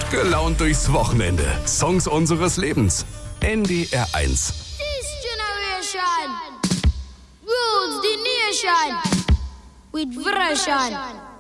Gelaunt durchs Wochenende. Songs unseres Lebens. NDR 1. This generation rules the nation with version.